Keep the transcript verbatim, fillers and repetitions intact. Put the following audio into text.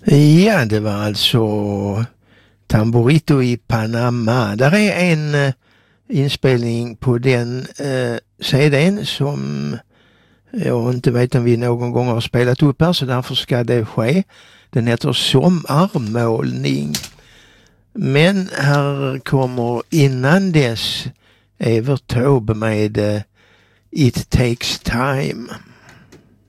Ja, det var alltså Tamborito i Panama. Där är en uh, inspelning på den uh, C D:n som jag inte vet om vi någon gång har spelat upp här, så därför ska det ske. Den heter Sommarmålning. Men här kommer innan dess Evert Taube med uh, It Takes Time.